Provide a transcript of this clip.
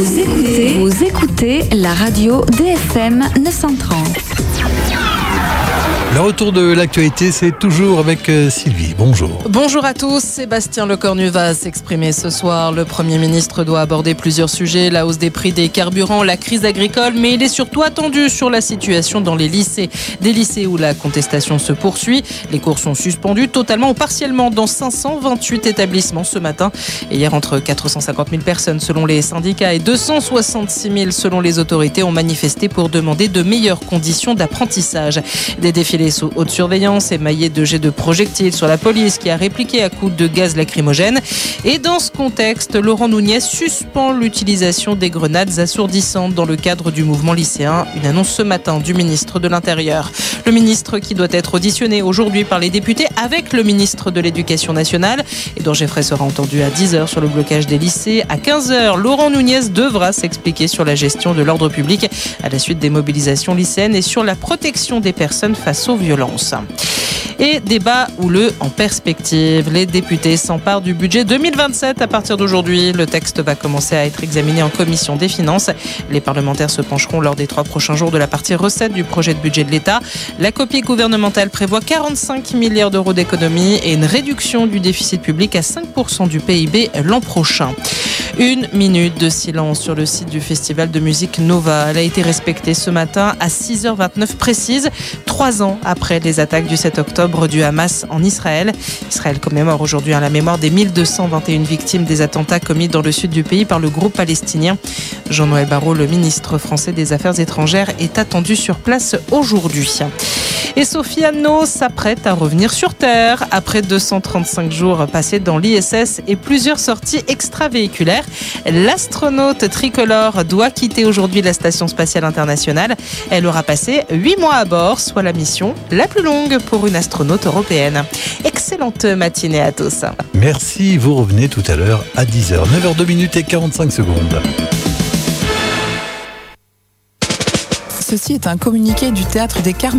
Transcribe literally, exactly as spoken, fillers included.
Vous écoutez, vous écoutez la radio D F M neuf cent trente. Le retour de l'actualité, c'est toujours avec Sylvie. Bonjour. Bonjour à tous. Sébastien Lecornu va s'exprimer ce soir. Le Premier ministre doit aborder plusieurs sujets, la hausse des prix des carburants, la crise agricole, mais il est surtout attendu sur la situation dans les lycées. Des lycées où la contestation se poursuit. Les cours sont suspendus totalement ou partiellement dans cinq cent vingt-huit établissements ce matin. Et hier, entre quatre cent cinquante mille personnes selon les syndicats et deux cent soixante-six mille selon les autorités ont manifesté pour demander de meilleures conditions d'apprentissage. Des défilés sous haute surveillance, émaillés de jets de projectiles sur la police qui a répliqué à coups de gaz lacrymogène. Et dans ce contexte, Laurent Nunez suspend l'utilisation des grenades assourdissantes dans le cadre du mouvement lycéen. Une annonce ce matin du ministre de l'Intérieur. Le ministre qui doit être auditionné aujourd'hui par les députés avec le ministre de l'Éducation nationale. Edouard Geoffray sera entendu à dix heures sur le blocage des lycées. À quinze heures, Laurent Nunez devra s'expliquer sur la gestion de l'ordre public à la suite des mobilisations lycéennes et sur la protection des personnes face aux violences. Et débat houleux en perspective. Les députés s'emparent du budget deux mille vingt-sept à partir d'aujourd'hui. Le texte va commencer à être examiné en commission des finances. Les parlementaires se pencheront lors des trois prochains jours de la partie recettes du projet de budget de l'État. La copie gouvernementale prévoit quarante-cinq milliards d'euros d'économies et une réduction du déficit public à cinq pour cent du P I B l'an prochain. Une minute de silence sur le site du festival de musique Nova. Elle a été respectée ce matin à six heures vingt-neuf précise, trois ans après les attaques du sept octobre du Hamas en Israël. Israël commémore aujourd'hui la mémoire des mille deux cent vingt et une victimes des attentats commis dans le sud du pays par le groupe palestinien. Jean-Noël Barrot, le ministre français des Affaires étrangères, est attendu sur place aujourd'hui. Et Sophie Anno s'apprête à revenir sur Terre après deux cent trente-cinq jours passés dans l'I S S et plusieurs sorties extravéhiculaires. L'astronaute tricolore doit quitter aujourd'hui la Station spatiale internationale. Elle aura passé huit mois à bord, soit la mission la plus longue pour une astronaute européenne. Excellente matinée à tous. Merci, vous revenez tout à l'heure à dix heures, neuf heures deux minutes et quarante-cinq secondes. Ceci est un communiqué du Théâtre des Carmes.